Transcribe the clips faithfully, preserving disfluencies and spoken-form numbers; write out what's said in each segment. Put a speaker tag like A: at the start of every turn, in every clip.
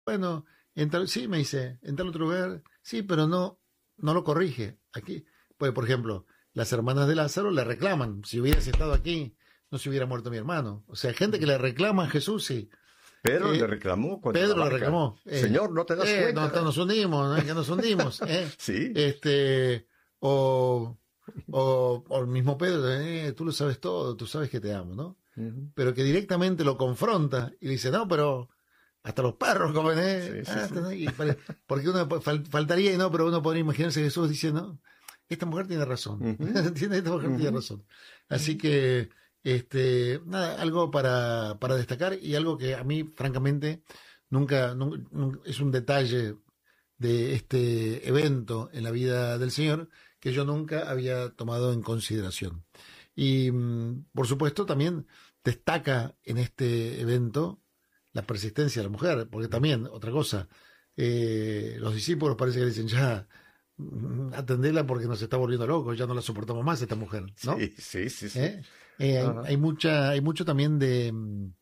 A: bueno, en tal, sí, me dice, en tal otro lugar, sí, pero no, no lo corrige. Aquí, pues, por ejemplo, las hermanas de Lázaro le reclaman, si hubieras estado aquí, no se hubiera muerto mi hermano. O sea, gente que le reclama a Jesús, sí.
B: Pedro
A: Eh,
B: le reclamó contra
A: Pedro
B: la
A: le
B: barca.
A: reclamó. Eh,
B: Señor, ¿no te das
A: eh,
B: cuenta?
A: no, nos hundimos, ¿no? Que nos hundimos. Eh.
B: Sí.
A: Este, o, o, o el mismo Pedro, eh, tú lo sabes todo, tú sabes que te amo, ¿no?
B: Uh-huh.
A: Pero que directamente lo confronta y le dice, no, pero hasta los perros comen, ¿eh?
B: Sí, sí,
A: Ah,
B: sí.
A: hasta- y pare- porque uno fal- faltaría, y no, pero uno podría imaginarse a Jesús diciendo, esta mujer tiene razón,
B: Ujú.
A: tiene, esta mujer tiene
B: Ujú.
A: razón. Así que, este, nada, algo para, para destacar y algo que a mí, francamente, nunca, nunca, nunca- es un detalle de este evento en la vida del Señor que yo nunca había tomado en consideración. Y, mm, por supuesto, también destaca en este evento la persistencia de la mujer, porque también, otra cosa, eh, los discípulos parece que dicen, ya, mm, atendela porque nos está volviendo locos, ya no la soportamos más esta mujer, ¿no?
B: Sí, sí, sí, sí.
A: ¿Eh? Eh, hay,
B: Ajá.
A: hay mucha, hay mucho también de, mm,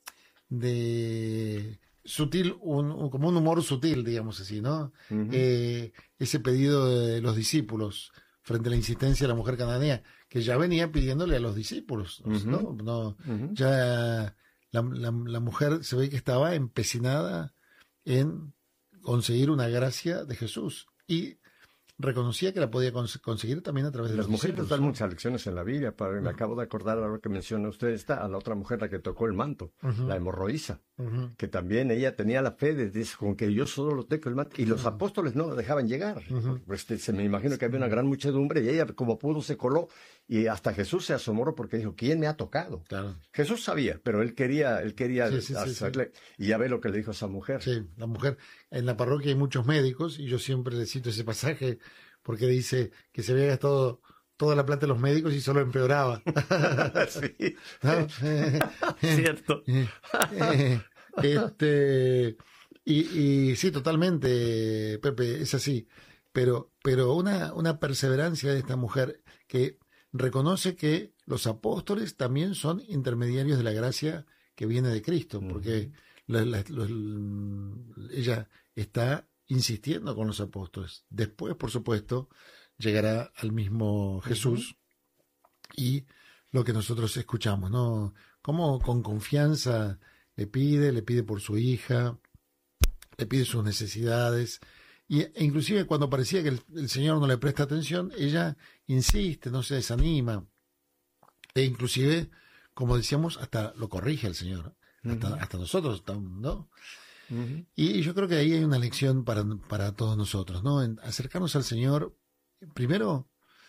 A: de sutil, un, un- como un humor sutil, digamos así, ¿no?
B: Ujú.
A: Eh, ese pedido de los discípulos frente a la insistencia de la mujer cananea, que ya venía pidiéndole a los discípulos, ¿no?
B: Ujú.
A: No,
B: Ujú.
A: ya la, la, la mujer se ve que estaba empecinada en conseguir una gracia de Jesús y reconocía que la podía cons- conseguir también a través de
B: Las
A: los
B: mujeres
A: discípulos,
B: dan
A: ¿no?
B: muchas lecciones en la Biblia. Padre. Me acabo de acordar ahora que menciona usted esta, a la otra mujer, la que tocó el manto,
A: Ujú.
B: la hemorroísa,
A: Ujú.
B: que también ella tenía la fe de, dice, con que yo solo toco el manto. Y los apóstoles no la dejaban llegar.
A: Ujú.
B: Pues, este, se me imagino que había una gran muchedumbre y ella, como pudo, se coló. Y hasta Jesús se asombró porque dijo, ¿quién me ha tocado?
A: Claro.
B: Jesús sabía, pero él quería, él quería
A: Sí, sí, sí,
B: hacerle. Y ya ve lo que le dijo a esa mujer.
A: Sí, la mujer. En la parroquia hay muchos médicos y yo siempre le cito ese pasaje porque dice que se había gastado toda la plata de los médicos y solo empeoraba.
B: Sí.
A: ¿No?
B: Cierto.
A: Eh, este, y, y sí, totalmente, Pepe, es así. Pero, pero una, una perseverancia de esta mujer que reconoce que los apóstoles también son intermediarios de la gracia que viene de Cristo, porque la- la- los- ella está insistiendo con los apóstoles. Después, por supuesto, llegará al mismo Jesús y lo que nosotros escuchamos, ¿no? Cómo con confianza le pide, le pide por su hija, le pide sus necesidades, y, e inclusive cuando parecía que el, el Señor no le presta atención, ella insiste, no se desanima, e inclusive, como decíamos, hasta lo corrige el Señor, hasta,
B: Ujú.
A: hasta nosotros, ¿no?
B: Ujú.
A: Y yo creo que ahí hay una lección para, para todos nosotros, ¿no? En acercarnos al Señor, primero,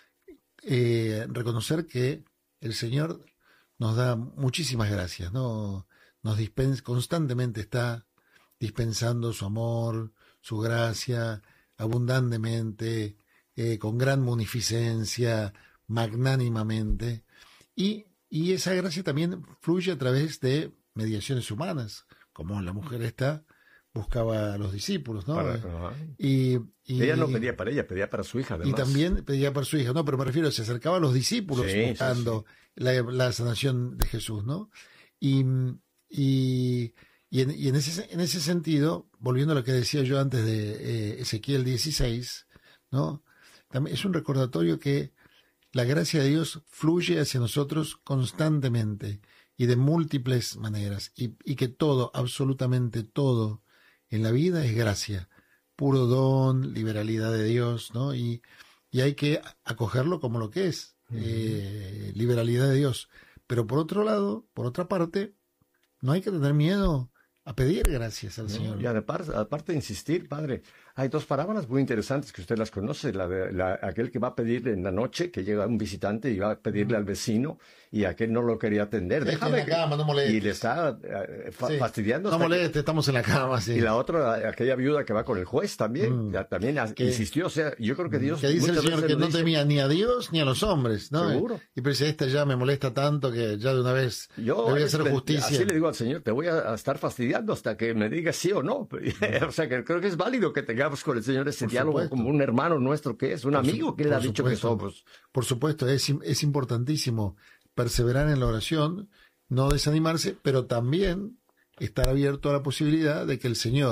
A: eh, reconocer que el Señor nos da muchísimas gracias, ¿no? Nos dispensa, constantemente está dispensando su amor, su gracia, abundantemente, eh, con gran munificencia, magnánimamente, y, y esa gracia también fluye a través de mediaciones humanas, como la mujer esta buscaba a los discípulos, ¿no?
B: Para- ajá.
A: Y, y-
B: Ella no pedía para ella, pedía para su hija,
A: y
B: además.
A: también pedía por su hija, no, pero me refiero, se acercaba a los discípulos
B: Sí, sí,
A: buscando La, la sanación de Jesús, ¿no? Y, y, y, en, y en, ese, en ese sentido, volviendo a lo que decía yo antes de eh, Ezequiel dieciséis, ¿no? También es un recordatorio que la gracia de Dios fluye hacia nosotros constantemente y de múltiples maneras, y, y que todo, absolutamente todo en la vida es gracia, puro don, liberalidad de Dios, ¿no? Y, y hay que acogerlo como lo que es, eh, liberalidad de Dios. Pero por otro lado, por otra parte, no hay que tener miedo a pedir gracias al
B: ¿no?
A: Señor.
B: Y aparte, aparte de insistir, padre, hay dos parábolas muy interesantes que usted las conoce. La de la, aquel que va a pedir en la noche, que llega un visitante y va a pedirle al vecino, y aquel no lo quería atender.
A: Sí,
B: Déjame.
A: en la cama, no molestes.
B: Y le está eh, fa-
A: Sí.
B: fastidiando.
A: No
B: hasta que-
A: moleste, estamos en la cama, sí.
B: Y la otra, aquella viuda que va con el juez también,
A: Mm.
B: ya también a-
A: Que-
B: insistió. O sea, yo creo que Dios
A: Que dice el
B: muchas
A: Señor
B: veces
A: que
B: nos
A: no
B: dice,
A: temía ni a Dios ni a los hombres, ¿no?
B: Seguro.
A: Y pero dice, esta ya me molesta tanto que ya de una vez
B: Yo
A: le voy a
B: es-
A: hacer
B: le-
A: justicia.
B: así le digo al Señor, te voy a, a estar fastidiando hasta que me digas sí o no. O sea, que creo que es válido que tengamos con el Señor ese
A: Por
B: diálogo
A: supuesto.
B: como un hermano nuestro que es, un
A: Por su-
B: amigo que él
A: por
B: ha dicho que
A: supuesto.
B: somos.
A: Por supuesto, es, im- es importantísimo perseverar en la oración, no desanimarse, pero también estar abierto a la posibilidad de que el Señor,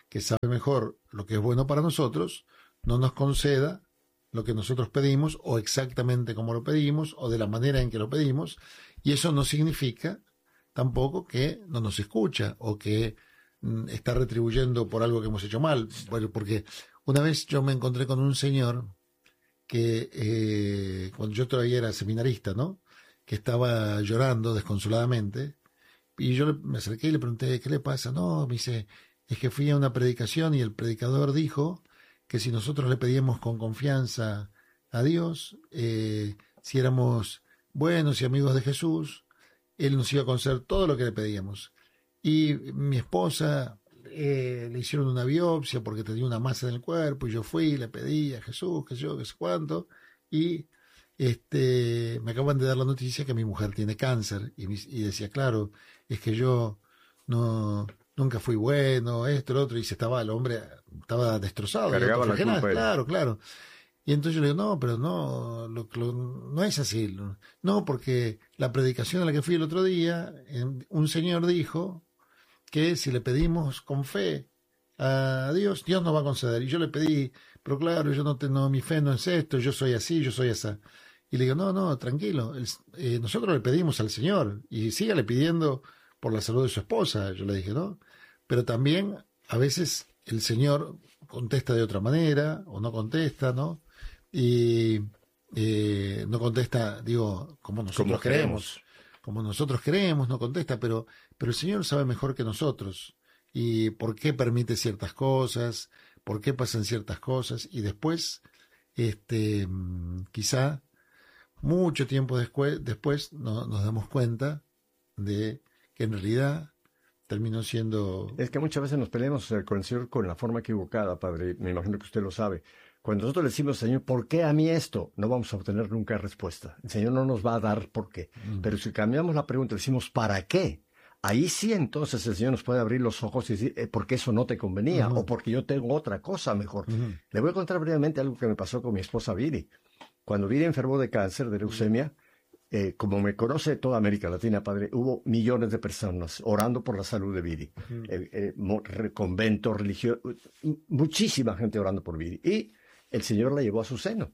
A: que sabe mejor lo que es bueno para nosotros, no nos conceda lo que nosotros pedimos, o exactamente como lo pedimos, o de la manera en que lo pedimos, y eso no significa tampoco que no nos escucha, o que mm, está retribuyendo por algo que hemos hecho mal. Bueno, porque una vez yo me encontré con un señor que, eh, cuando yo todavía era seminarista, ¿no?, que estaba llorando desconsoladamente, y yo le- me acerqué y le pregunté, ¿qué le pasa? No, me dice, es que fui a una predicación y el predicador dijo que si nosotros le pedíamos con confianza a Dios, eh, si éramos buenos y amigos de Jesús, Él nos iba a conceder todo lo que le pedíamos. Y mi esposa, eh, le hicieron una biopsia porque tenía una masa en el cuerpo, y yo fui, le pedí a Jesús, que yo, que sé cuánto, y este, me acaban de dar la noticia que mi mujer tiene cáncer, y, mi- y decía, claro, es que yo no nunca fui bueno, esto, lo otro, y se estaba el hombre, estaba destrozado,
B: Cargaba la
A: autoflagelado,
B: culpa él.
A: claro, claro. Y entonces yo le digo, no, pero no, lo- lo- no es así. No, porque la predicación a la que fui el otro día, en- un señor dijo que si le pedimos con fe a Dios, Dios nos va a conceder. Y yo le pedí, pero claro, yo no tengo, mi fe no es esto, yo soy así, yo soy esa. Y le digo, no, no, tranquilo, el- eh, nosotros le pedimos al Señor, y sígale pidiendo por la salud de su esposa, yo le dije, ¿no? Pero también a veces el Señor contesta de otra manera, o no contesta, ¿no? Y eh, no contesta, digo, como nosotros
B: Como
A: queremos,
B: queremos.
A: como nosotros queremos, no contesta, pero, pero el Señor sabe mejor que nosotros, y por qué permite ciertas cosas, por qué pasan ciertas cosas, y después, este, mm, quizá mucho tiempo después, después no- nos damos cuenta de que en realidad terminó siendo...
B: Es que muchas veces nos peleamos eh, con el Señor con la forma equivocada, Padre. Me imagino que usted lo sabe. Cuando nosotros le decimos, Señor, ¿por qué a mí esto? No vamos a obtener nunca respuesta. El Señor no nos va a dar por qué.
A: Mm.
B: Pero si cambiamos la pregunta, decimos, ¿para qué? Ahí sí, entonces el Señor nos puede abrir los ojos y decir, eh, porque eso no te convenía,
A: Ujú.
B: o porque yo tengo otra cosa mejor.
A: Ujú.
B: Le voy a contar brevemente algo que me pasó con mi esposa Viri. Cuando Viri enfermó de cáncer, de leucemia, eh, como me conoce toda América Latina, Padre, hubo millones de personas orando por la salud de Viri.
A: Mm.
B: Eh, eh, mo- re- conventos, religión, muchísima gente orando por Viri. Y el Señor la llevó a su seno.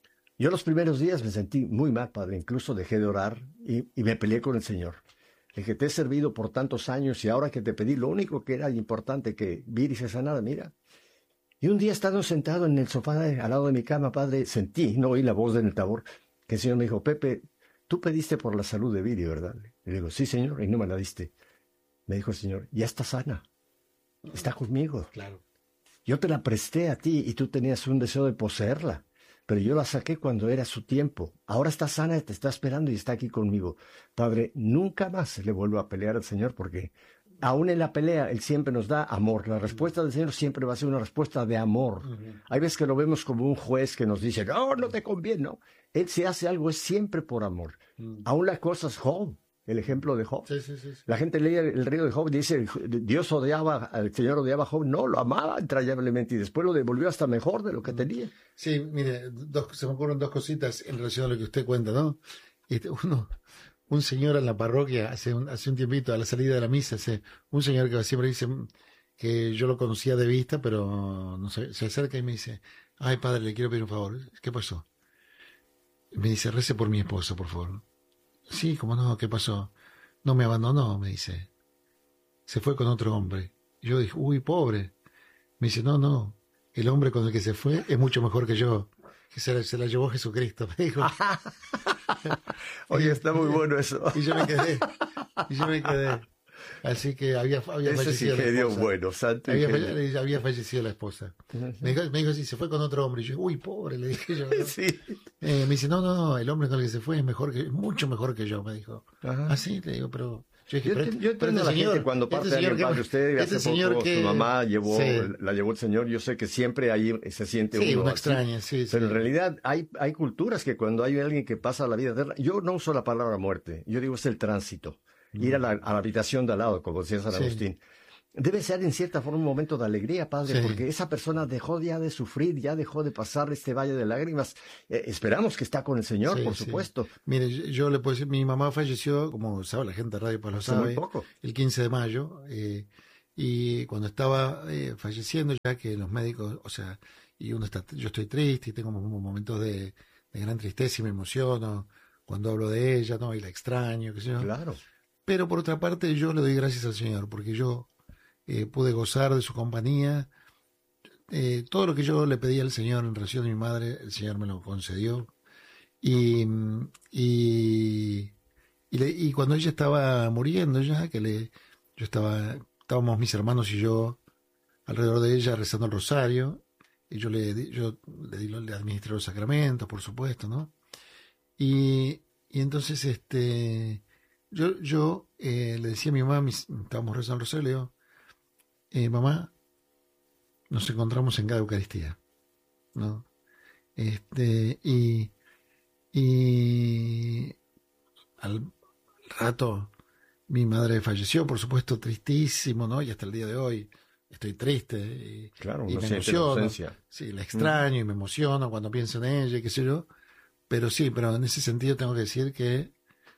B: Yo los primeros días me sentí muy mal, Padre. Incluso dejé de orar y, y me peleé con el Señor. Le dije, te he servido por tantos años y ahora que te pedí, lo único que era importante que Viri se sanara, mira. Y un día estando sentado en el sofá de- al lado de mi cama, Padre, sentí, no oí la voz del tabor, que el Señor me dijo, Pepe, tú pediste por la salud de Viri, ¿verdad? Le digo, sí, Señor, y no me la diste. Me dijo el Señor, ya está sana, está conmigo.
A: Claro.
B: Yo te la presté a ti y tú tenías un deseo de poseerla, pero yo la saqué cuando era su tiempo. Ahora está sana, te está esperando y está aquí conmigo. Padre, nunca más le vuelvo a pelear al Señor porque aún en la pelea Él siempre nos da amor. La respuesta del Señor siempre va a ser una respuesta de amor. Hay veces que lo vemos como un juez que nos dice, no, no te conviene, no. Él si hace algo es siempre por amor.
A: Mm.
B: Aún las cosas, Job, el ejemplo de Job.
A: Sí, sí, sí, sí.
B: La gente lee el río de Job y dice, Dios odiaba, el Señor odiaba a Job. No, lo amaba entrañablemente y después lo devolvió hasta mejor de lo que tenía.
A: Sí, mire, dos, se me ocurren dos cositas en relación a lo que usted cuenta, ¿no? Este, uno, un señor en la parroquia, hace un, hace un tiempito, a la salida de la misa, hace, un señor que siempre dice que yo lo conocía de vista, pero no sé, se acerca y me dice, ay padre, le quiero pedir un favor. ¿Qué pasó? Me dice, rece por mi esposa, por favor. Sí, cómo no, ¿qué pasó? No me abandonó, me dice. Se fue con otro hombre. Y yo dije, uy, pobre. Me dice, no, no, el hombre con el que se fue es mucho mejor que yo. Que se la, se la llevó Jesucristo, me dijo.
B: Oye, está muy bueno eso.
A: Y yo me quedé, y yo me quedé. Así que había, había
B: Ese es
A: fallecido la
B: ingenio
A: esposa.
B: bueno, santo
A: Había,
B: ingenio.
A: falle- había fallecido la esposa. Me dijo, me dijo, sí, se fue con otro hombre. Y yo, uy, pobre, le dije yo. ¿no?
B: Sí.
A: Eh, me dice, no, no, no, el hombre con el que se fue es mejor que, mucho mejor que yo, me dijo.
B: Ajá.
A: Ah, sí, le digo, pero... Yo, dije,
B: Yo,
A: pero
B: ent-
A: este-
B: yo
A: pero
B: entiendo
A: este
B: a la
A: señor-
B: gente cuando
A: este
B: parte
A: señor
B: alguien,
A: que-
B: padre, usted
A: este
B: hace
A: señor
B: poco
A: que-
B: su mamá llevó,
A: Sí.
B: la llevó el Señor, yo sé que siempre ahí se siente
A: Sí,
B: uno
A: uno
B: así.
A: extraña, sí, sí.
B: Pero en realidad hay, hay culturas que cuando hay alguien que pasa la vida eterna, yo no uso la palabra muerte, yo digo es el tránsito, ir a la, a la habitación de al lado, como decía San
A: Sí.
B: Agustín. Debe ser en cierta forma un momento de alegría, Padre,
A: Sí.
B: porque esa persona dejó ya de sufrir, ya dejó de pasar este valle de lágrimas. Eh, esperamos que está con el Señor,
A: Sí,
B: por
A: sí.
B: supuesto.
A: Mire, yo, yo le puedo decir, mi mamá falleció, como sabe la gente de radio, pues lo
B: Hace muy
A: sabe,
B: poco.
A: el quince de mayo, eh, Y cuando estaba eh, falleciendo, ya que los médicos, o sea, y uno está, yo estoy triste y tengo momentos de, de gran tristeza y me emociono cuando hablo de ella, ¿no? Y la extraño, qué sé yo.
B: Claro.
A: Pero por otra parte, yo le doy gracias al Señor, porque yo eh, pude gozar de su compañía. Eh, todo lo que yo le pedí al Señor en relación a mi madre, el Señor me lo concedió. Y, y, y, le, y cuando ella estaba muriendo, ya que le, yo estaba, estábamos mis hermanos y yo alrededor de ella rezando el rosario, y yo le, di, yo le, di, le administré los sacramentos, por supuesto, ¿no? Y, y entonces, este, yo, yo eh, le decía a mi mamá, mis, estábamos rezando el rosario, le digo, eh, mamá, nos encontramos en cada Eucaristía, ¿no? Este, y, y al rato mi madre falleció, por supuesto, tristísimo, ¿no? Y hasta el día de hoy estoy triste y,
B: claro,
A: y
B: no
A: me
B: siente la
A: emociono.
B: ausencia.
A: Sí, la extraño mm. y me emociono cuando pienso en ella y qué sé yo. Pero sí, pero en ese sentido tengo que decir que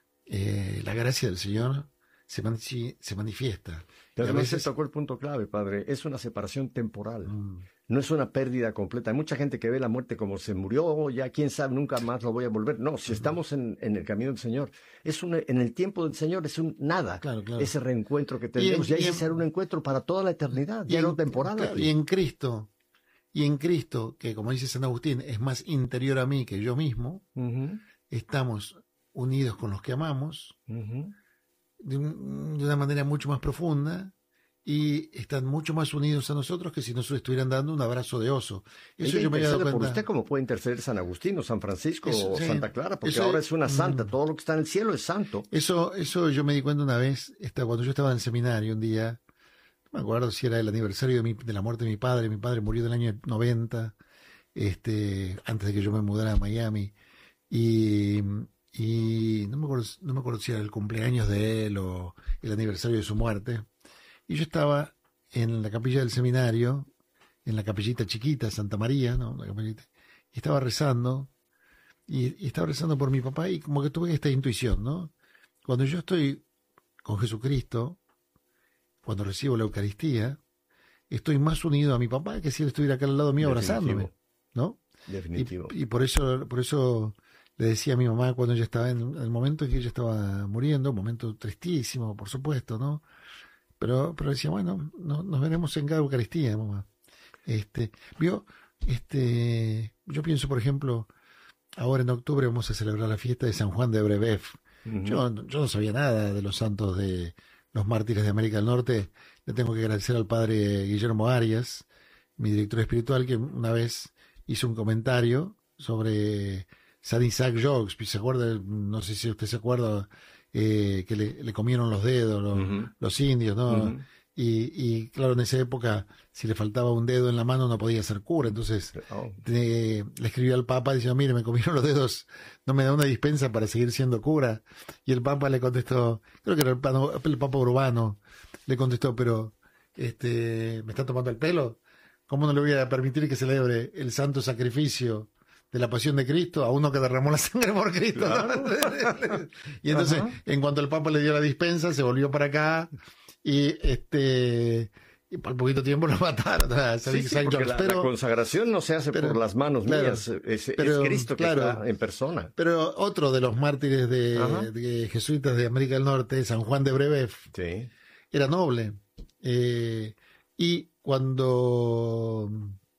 A: eh, la gracia del Señor se, man, se manifiesta.
B: Pero además veces... se tocó el punto clave, padre. Es una separación temporal. Mm. No es una pérdida completa. Hay mucha gente que ve la muerte como se murió, ya quién sabe, nunca más lo voy a volver. No, si estamos en, en el camino del Señor, es un, en el tiempo del Señor es un nada.
A: Claro, claro.
B: Ese reencuentro que tenemos. Y, en, y ahí será un encuentro para toda la eternidad, ya no temporal.
A: Claro, y en Cristo, y en Cristo, que como dice San Agustín, es más interior a mí que yo mismo, uh-huh. estamos unidos con los que amamos, uh-huh. de, un, de una manera mucho más profunda, y están mucho más unidos a nosotros que si nos estuvieran dando un abrazo de oso.
B: Eso yo me he dado cuenta. Por usted, como puede interceder San Agustín o San Francisco eso, o sí, Santa Clara, porque ahora es una santa, todo lo que está en el cielo es santo.
A: Eso, eso yo me di cuenta una vez, esta, cuando yo estaba en el seminario un día, no me acuerdo si era el aniversario de, mi, de la muerte de mi padre, mi padre murió en el año noventa, este, antes de que yo me mudara a Miami, y, y no me acuerdo, no me acuerdo si era el cumpleaños de él o el aniversario de su muerte. Y yo estaba en la capilla del seminario, en la capillita chiquita, Santa María, ¿no? La capillita, y estaba rezando, y, y estaba rezando por mi papá, y como que tuve esta intuición, ¿no? Cuando yo estoy con Jesucristo, cuando recibo la Eucaristía, estoy más unido a mi papá que si él estuviera acá al lado mío
B: Definitivo.
A: Abrazándome, ¿no?
B: Definitivo.
A: Y, y por eso, por eso le decía a mi mamá cuando ella estaba en el momento en que ella estaba muriendo, un momento tristísimo, por supuesto, ¿no? Pero, pero decía, bueno, no, nos veremos en cada Eucaristía, mamá. Este, vio, este, yo pienso, por ejemplo, ahora en octubre vamos a celebrar la fiesta de San Juan de Brebeuf. Uh-huh. Yo, yo no sabía nada de los santos de los mártires de América del Norte. Le tengo que agradecer al padre Guillermo Arias, mi director espiritual, que una vez hizo un comentario sobre San Isaac Jogues. ¿Se acuerda? No sé si usted se acuerda. Eh, que le, le comieron los dedos los, uh-huh. los indios, ¿no? Uh-huh. Y, y claro, en esa época, si le faltaba un dedo en la mano no podía ser cura. Entonces oh. te, le escribió al Papa diciendo, mire, me comieron los dedos, no me da una dispensa para seguir siendo cura. Y el Papa le contestó, creo que era el, el Papa Urbano, le contestó, pero este me está tomando el pelo. ¿Cómo no le voy a permitir que celebre el santo sacrificio de la pasión de Cristo a uno que derramó la sangre por Cristo? Claro. Y entonces, ajá. en cuanto el Papa le dio la dispensa, se volvió para acá y este y por poquito tiempo lo mataron.
B: Sí, sí, porque la, pero, la consagración no se hace pero, por las manos claro, mías, es, pero, es Cristo que claro, está en persona.
A: Pero otro de los mártires de, de jesuitas de América del Norte, San Juan de Brebeuf,
B: sí.
A: era noble. Eh, y cuando...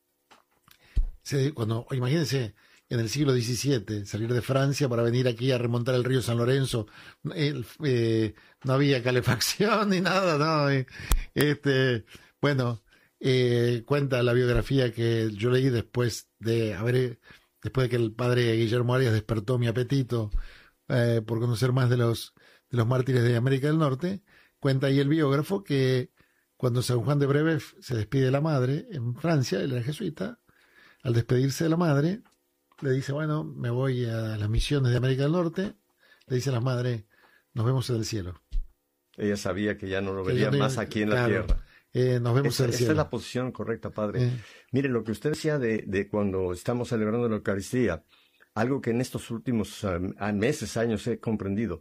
A: Se, cuando, imagínense, en el siglo diecisiete, salir de Francia para venir aquí a remontar el río San Lorenzo, eh, eh, no había calefacción ni nada, ¿no? Y, este, bueno, eh, cuenta la biografía que yo leí después de haber, después de que el padre Guillermo Arias despertó mi apetito eh, por conocer más de los, de los mártires de América del Norte, cuenta ahí el biógrafo que cuando San Juan de Brebeuf se despide de la madre en Francia, él era jesuita, al despedirse de la madre, le dice, bueno, me voy a las misiones de América del Norte, le dice a la madre, nos vemos en el cielo.
B: Ella sabía que ya no lo vería más aquí en
A: claro,
B: la tierra.
A: Eh, nos vemos
B: esa,
A: en el cielo.
B: Esa es la posición correcta, padre.
A: Eh.
B: Mire, lo que usted decía de, de cuando estamos celebrando la Eucaristía, algo que en estos últimos um, meses, años he comprendido,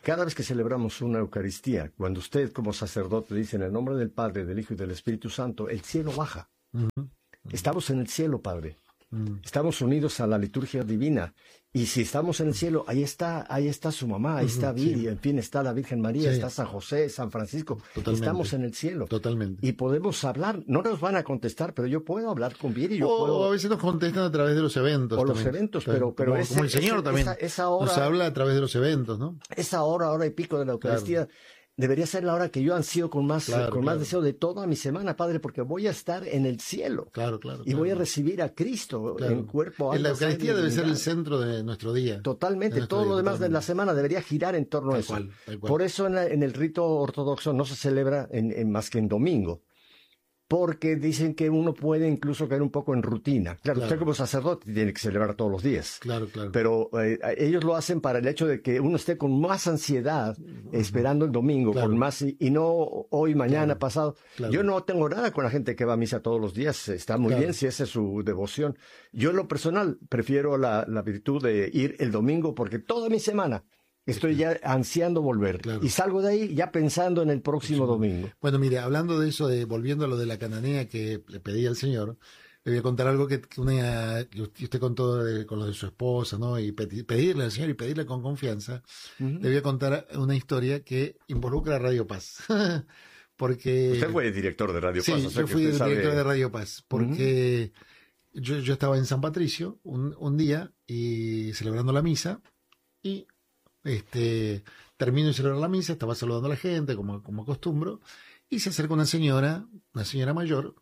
B: Cada vez que celebramos una Eucaristía, cuando usted como sacerdote dice en el nombre del Padre, del Hijo y del Espíritu Santo, el cielo baja. Uh-huh. Uh-huh. Estamos en el cielo, Padre. Uh-huh. Estamos unidos a la liturgia divina. Y si estamos en el cielo, ahí está, ahí está su mamá, ahí uh-huh, está Viri, sí. En fin, está la Virgen María, sí. Está San José, San Francisco. Totalmente. Estamos en el cielo.
A: Totalmente.
B: Y podemos hablar, no nos van a contestar, pero yo puedo hablar con Viri. Yo
A: o,
B: puedo...
A: o a veces nos contestan a través de los eventos.
B: O
A: también.
B: los eventos, pero... pero
A: como,
B: ese,
A: como el Señor
B: ese,
A: también
B: esa, esa hora,
A: nos habla a través de los eventos, ¿no?
B: Esa hora, hora y pico de la Eucaristía... Claro. Debería ser la hora que yo ansío con más, claro, con claro. más deseo de toda mi semana, Padre, porque voy a estar en el cielo.
A: Claro, claro.
B: Y
A: claro.
B: voy a recibir a Cristo claro. en cuerpo, alma,
A: la Eucaristía debe ser
B: el
A: centro de nuestro día.
B: Totalmente.
A: Nuestro
B: todo
A: día,
B: lo demás
A: totalmente.
B: de la semana debería girar en torno
A: tal
B: a eso.
A: Cual, tal cual.
B: Por eso en, la, en el rito ortodoxo no se celebra en, en más que en domingo. Porque dicen que uno puede incluso caer un poco en rutina. Claro, claro. Usted como sacerdote tiene que celebrar todos los días.
A: Claro, claro.
B: Pero eh, ellos lo hacen para el hecho de que uno esté con más ansiedad esperando el domingo, claro. con más y, y no hoy, mañana, claro. pasado. Claro. Yo no tengo nada con la gente que va a misa todos los días. Está muy claro. bien si esa es su devoción. Yo en lo personal prefiero la, la virtud de ir el domingo porque toda mi semana estoy ya ansiando volver. Claro. Y salgo de ahí ya pensando en el próximo sí. domingo.
A: Bueno, mire, hablando de eso, de volviendo a lo de la cananea que le pedí al Señor, le voy a contar algo que, que, una, que usted contó de, con lo de su esposa, ¿no? Y pedi, pedirle al Señor y pedirle con confianza. Uh-huh. Le voy a contar una historia que involucra a Radio Paz. Porque...
B: Usted fue director de Radio
A: sí,
B: Paz.
A: Sí, o sea yo fui director sabe... de Radio Paz. Porque uh-huh. yo, yo estaba en San Patricio un, un día y celebrando la misa y... Este, termino de celebrar la misa, estaba saludando a la gente, como, como acostumbro, y se acerca una señora, una señora mayor,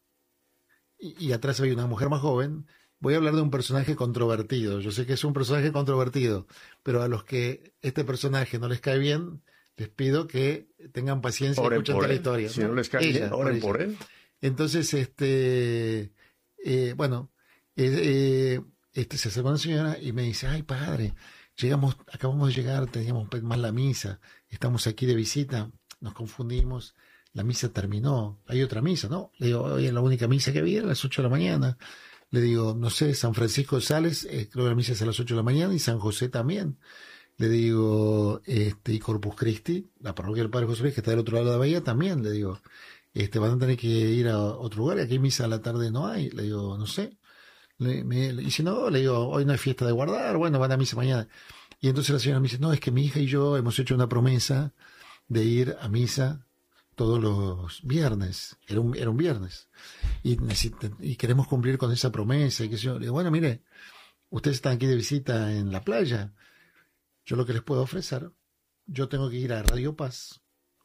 A: y, y atrás había una mujer más joven. Voy a hablar de un personaje controvertido. Yo sé que es un personaje controvertido, pero a los que este personaje no les cae bien, les pido que tengan paciencia y escuchen toda la historia.
B: Si ¿no? no les cae Ella, bien, oren por él.
A: Entonces, este, eh, bueno, eh, eh, este, se acerca una señora y me dice, ay, padre, llegamos, acabamos de llegar, teníamos más la misa, estamos aquí de visita, nos confundimos, la misa terminó, hay otra misa, ¿no? Le digo, hoy es la única misa que había, a las ocho de la mañana. Le digo, no sé, San Francisco de Sales, eh, creo que la misa es a las ocho de la mañana, y San José también. Le digo, este, y Corpus Christi, la parroquia del Padre José Luis, que está del otro lado de la bahía, también, le digo, este, van a tener que ir a otro lugar, aquí misa a la tarde no hay. Le digo, no sé. Le, me, y si no, le digo, hoy no hay fiesta de guardar, bueno, van a misa mañana. Y entonces la señora me dice, no, es que mi hija y yo hemos hecho una promesa de ir a misa todos los viernes. Era un, era un viernes. Y, y queremos cumplir con esa promesa. Y que yo, le digo, bueno, mire, ustedes están aquí de visita en la playa. Yo lo que les puedo ofrecer, yo tengo que ir a Radio Paz,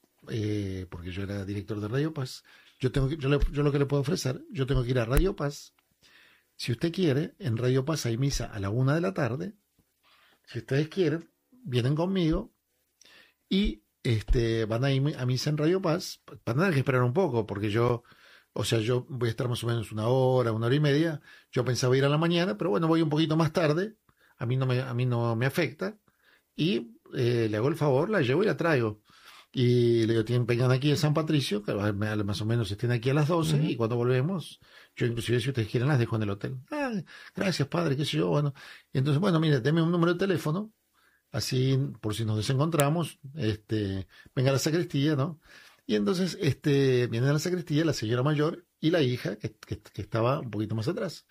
A: eh, porque yo era director de Radio Paz. Yo, tengo que, yo, le, yo lo que le puedo ofrecer, yo tengo que ir a Radio Paz. Si usted quiere, en Radio Paz hay misa a la una de la tarde. Si ustedes quieren, vienen conmigo y este, van a ir a misa en Radio Paz. Van a tener que esperar un poco, porque yo, o sea, yo voy a estar más o menos una hora, una hora y media. Yo pensaba ir a la mañana, pero bueno, voy un poquito más tarde. A mí no me, a mí no me afecta. Y eh, le hago el favor, la llevo y la traigo. Y le digo, vengan aquí a San Patricio, que más o menos estén aquí a las doce, uh-huh. y cuando volvemos, yo inclusive si ustedes quieren las dejo en el hotel. Ah, gracias padre, qué sé yo, bueno. Y entonces, bueno, mire, deme un número de teléfono, así por si nos desencontramos, este, venga a la sacristía, ¿no? Y entonces, este, viene a la sacristía la señora mayor y la hija, que, que, que estaba un poquito más atrás.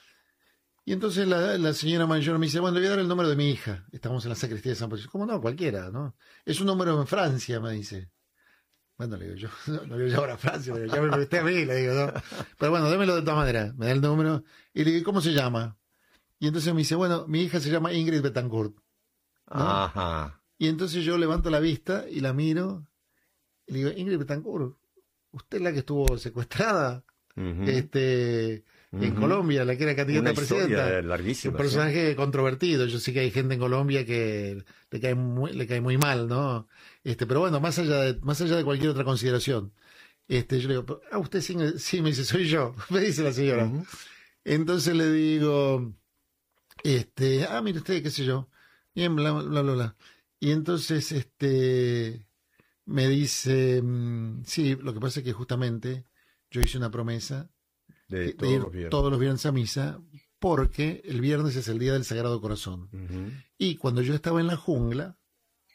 A: Y entonces la, la señora mayor me dice, bueno, le voy a dar el número de mi hija. Estamos en la sacristía de San Patricio. ¿Cómo no? Cualquiera, ¿no? Es un número en Francia, me dice. Bueno, le digo, yo no, no voy a llamar a Francia, pero ya me presté a mí, le digo, ¿no? Pero bueno, démelo de todas maneras. Me da el número y le digo, ¿cómo se llama? Y entonces me dice, bueno, mi hija se llama Ingrid Betancourt, ¿no?
B: Ajá. Y
A: entonces yo levanto la vista y la miro y le digo, Ingrid Betancourt, ¿usted es la que estuvo secuestrada? Uh-huh. Este... en uh-huh. Colombia, la que era candidata a presidenta, un personaje sí. controvertido. Yo sé que hay gente en Colombia que le cae muy, le cae muy mal, ¿no? Este, pero bueno, más allá de, más allá de cualquier otra consideración, este, yo le digo, ah, usted sí, sí me dice, soy yo, me dice la señora. Uh-huh. Entonces le digo, este, ah, mire usted, qué sé yo, bien, bla, bla, bla, bla. Y entonces, este, me dice, sí, lo que pasa es que justamente yo hice una promesa
B: de,
A: de
B: todos,
A: ir
B: los viernes.
A: todos los viernes a misa, porque el viernes es el día del Sagrado Corazón. Uh-huh. Y cuando yo estaba en la jungla,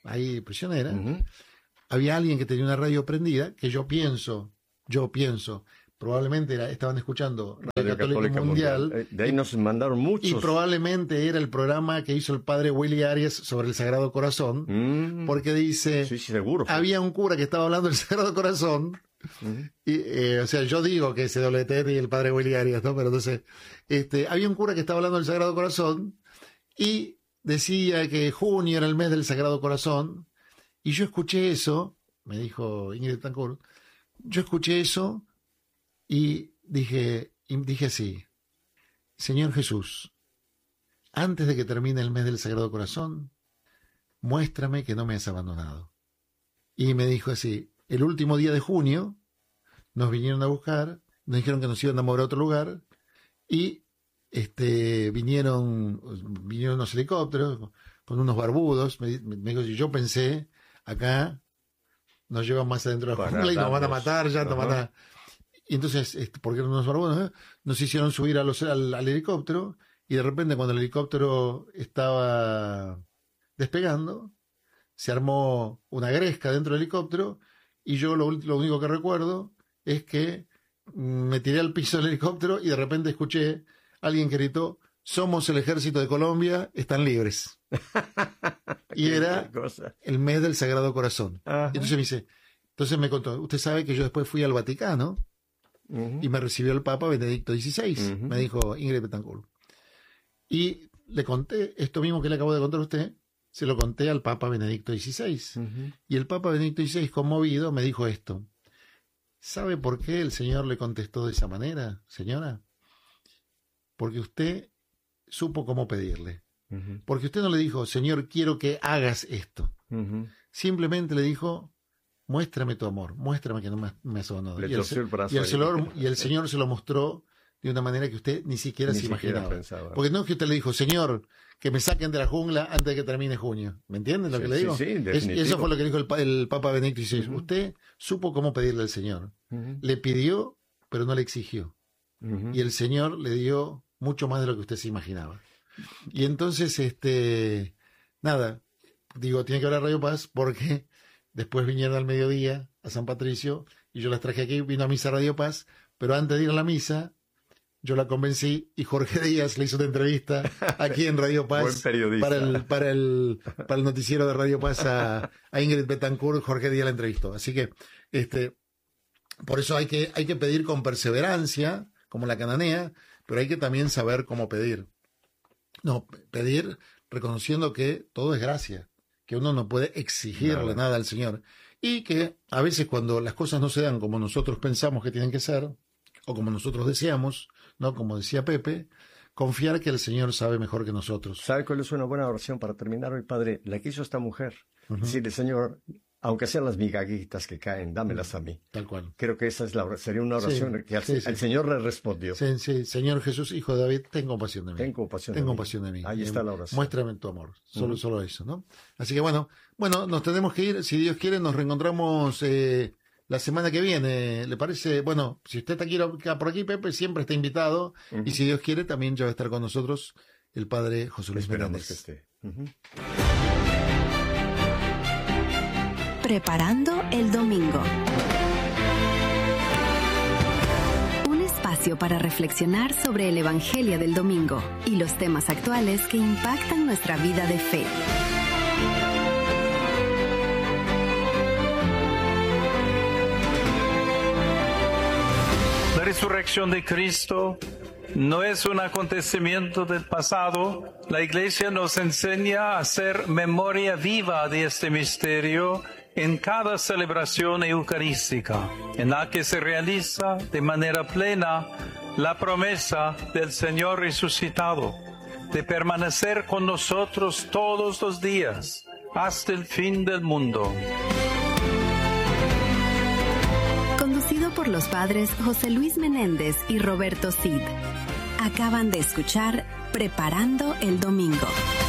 A: ahí prisionera,
B: Uh-huh.
A: había alguien que tenía una radio prendida, que yo pienso, yo pienso, probablemente era, estaban escuchando Radio,
B: Radio
A: Católica,
B: Católica
A: Mundial,
B: Mundial. Eh, De ahí nos mandaron muchos.
A: y probablemente era el programa que hizo el padre Willy Arias sobre el Sagrado Corazón,
B: Mm.
A: porque dice,
B: Sí, sí, seguro.
A: había un cura que estaba hablando del Sagrado Corazón,
B: Uh-huh.
A: y, eh, o sea, yo digo que ese doble T y el padre Willy Arias, ¿no? Pero entonces, este, había un cura que estaba hablando del Sagrado Corazón y decía que junio era el mes del Sagrado Corazón, y yo escuché eso, me dijo Ingrid Betancourt, yo escuché eso y dije, y dije así, Señor Jesús, antes de que termine el mes del Sagrado Corazón, muéstrame que no me has abandonado. Y me dijo así, el último día de junio nos vinieron a buscar, nos dijeron que nos iban a mover a otro lugar y este vinieron vinieron unos helicópteros con unos barbudos. Me, me dijo, yo pensé, acá nos llevan más adentro de la
B: Para
A: jungla y nos van a
B: darnos.
A: matar, ya nos
B: Ajá.
A: van a... Y entonces, este, porque eran unos barbudos, ¿eh? Nos hicieron subir a los, al, al helicóptero y de repente cuando el helicóptero estaba despegando, se armó una gresca dentro del helicóptero y yo lo, lo único que recuerdo es que me tiré al piso del helicóptero y de repente escuché a alguien que gritó, somos el ejército de Colombia, están libres. Y era
B: Qué cosa.
A: el mes del Sagrado Corazón.
B: Ajá.
A: Y entonces me dice, entonces me contó, usted sabe que yo después fui al Vaticano
B: Uh-huh.
A: y me recibió el Papa Benedicto dieciséis,
B: Ujú.
A: me dijo Ingrid Betancourt. Y le conté esto mismo que le acabo de contar a usted, se lo conté al Papa Benedicto dieciséis.
B: Uh-huh.
A: Y el Papa Benedicto dieciséis, conmovido, me dijo esto. ¿Sabe por qué el Señor le contestó de esa manera, señora? Porque usted supo cómo pedirle.
B: Uh-huh.
A: Porque usted no le dijo, Señor, quiero que hagas esto.
B: Uh-huh.
A: Simplemente le dijo, muéstrame tu amor, muéstrame que no me, me has abandonado.
B: Le
A: Y el,
B: torció el brazo
A: y, el
B: ahí.
A: Señor, y el Señor se lo mostró de una manera que usted ni siquiera
B: Ni
A: se
B: siquiera
A: imaginaba.
B: pensaba.
A: Porque no es que usted le dijo, Señor, que me saquen de la jungla antes de que termine junio. ¿Me entienden lo
B: Sí,
A: que le digo?
B: sí, sí,
A: Es-
B: definitivo.
A: eso fue lo que dijo el, pa- el Papa Benedicto dieciséis.
B: Ujú.
A: Usted supo cómo pedirle al Señor.
B: Uh-huh.
A: Le pidió, pero no le exigió.
B: Uh-huh.
A: Y el Señor le dio mucho más de lo que usted se imaginaba. Y entonces, este, nada, digo, tiene que hablar Radio Paz porque después vinieron al mediodía a San Patricio y yo las traje aquí, vino a misa Radio Paz, pero antes de ir a la misa, yo la convencí y Jorge Díaz le hizo una entrevista aquí en Radio
B: Buen
A: Paz
B: periodista.
A: para el, para el, para el noticiero de Radio Paz a, a Ingrid Betancourt, Jorge Díaz la entrevistó. Así que, este, por eso hay que, hay que pedir con perseverancia, como la cananea, pero hay que también saber cómo pedir. No, pedir reconociendo que todo es gracia, que uno no puede exigirle
B: Nada.
A: nada al Señor. Y que a veces cuando las cosas no se dan como nosotros pensamos que tienen que ser, o como nosotros deseamos, ¿no? Como decía Pepe, confiar que el Señor sabe mejor que nosotros.
B: ¿Sabe cuál es una buena oración para terminar hoy, Padre? La que hizo esta mujer.
A: Ujú.
B: Decirle, Señor, aunque sean las migajitas que caen, dámelas a mí.
A: Tal cual.
B: Creo que esa es la, sería una oración
A: Sí,
B: que al,
A: sí, sí.
B: al Señor le respondió.
A: Sí, sí, Señor Jesús, hijo de David, ten compasión de mí.
B: Ten compasión.
A: Ten
B: de mí.
A: compasión de mí.
B: Ahí
A: Eh,
B: está la oración.
A: Muéstrame tu amor. Solo,
B: Ujú.
A: solo eso, ¿no? Así que bueno, bueno, nos tenemos que ir. Si Dios quiere, nos reencontramos eh, la semana que viene. ¿Le parece? Bueno, si usted está aquí acá por aquí, Pepe, siempre está invitado.
B: Ujú.
A: Y si Dios quiere, también ya va a estar con nosotros el padre José Luis
B: Esperamos
A: Menéndez.
B: que esté. Ujú.
C: Preparando el domingo. Un espacio para reflexionar sobre el Evangelio del domingo y los temas actuales que impactan nuestra vida de fe.
D: La resurrección de Cristo no es un acontecimiento del pasado. La Iglesia nos enseña a hacer memoria viva de este misterio en cada celebración eucarística, en la que se realiza de manera plena la promesa del Señor resucitado, de permanecer con nosotros todos los días, hasta el fin del mundo.
C: Conducido por los padres José Luis Menéndez y Roberto Cid. Acaban de escuchar Preparando el Domingo.